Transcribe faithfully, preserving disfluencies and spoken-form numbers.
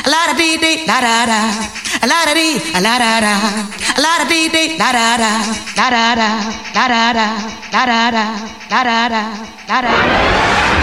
a la da dee dee da da da, a la da dee, a la da da, a la da dee dee da da da, da da da, da da da, da da da, da da da, da da da.